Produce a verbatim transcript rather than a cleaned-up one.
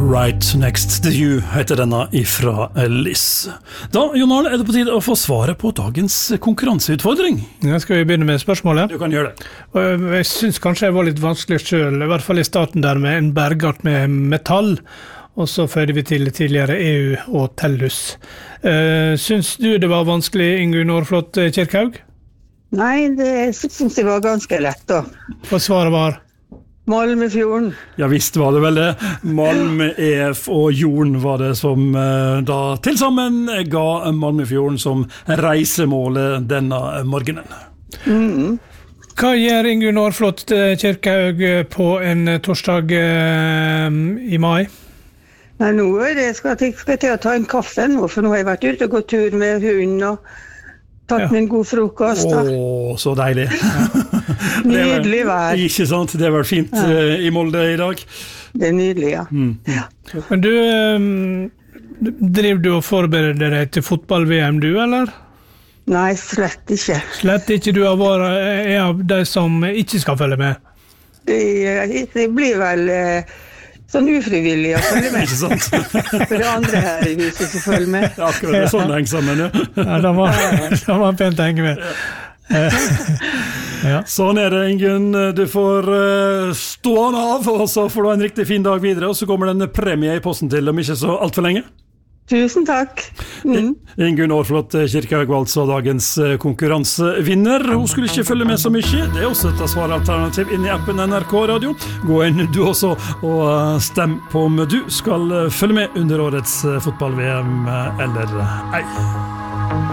Right Next to You heter denne ifra Liss. Da, Jon Arne, er det på tide å få svaret på dagens konkurranseutfordring? Ja, skal vi begynne med spørsmålet? Du kan gjøre det. Jeg synes kanskje jeg var litt vanskelig selv, i hvert fall i starten der med en bergart med metall, og så fødde vi til tidligere E U og Tellus. Synes du det var vanskelig, Ingunn Aarflot Kirkhaug? Nei, det synes jeg var ganske lett da. Og svaret var? Malmefjorden. Ja, visst var det vel det. Malmö E F og Jorden var det som da til sammen ga Malmefjorden som reisemålet denne morgenen. Mm. Hva gjør Ingunn Aarflot Kirkhaug på en torsdag i mai? Nei, nå er det, skal jeg, skal jeg til å ta en kaffe nå, for nå har jeg vært ute og gått tur med hunden og tatt ja. Min god frokost. Da. Åh, så deilig. Nydelig vær. Ikke sant, det var fint ja. I Molde i dag. Det er nydelig, ja. Mm. ja. Men du, driver du og forbereder deg til fotball-V M du, eller? Nei, slett ikke. Slett ikke, du har vært en av de som ikke skal følge med? Det, det blir vel... sånn ufrivillig å følge med. Ikke sant? For det andre her i huset som følger med. Ja, akkurat det er sånn det henger sammen, ja. Ja, de var, de var pent å henge med. Ja. Sånn er det, Ingunn. Du får uh, stå an av, og så får du en riktig fin dag videre, og så kommer det en premie i posten til om ikke så alt for lenge. Tusen takk. Mm. Ingunn Aarflot Kirkhaug var altså dagens konkurransevinner. Hun skulle ikke følge med så mye. Det er også et svaralternativ inn i appen N R K Radio. Gå inn du også og stem på om du skal følge med under årets fotball-V M eller ei.